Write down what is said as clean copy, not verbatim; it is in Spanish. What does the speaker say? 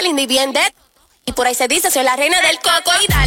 linda y bien de. Y por ahí se dice, soy la reina del coco y dale.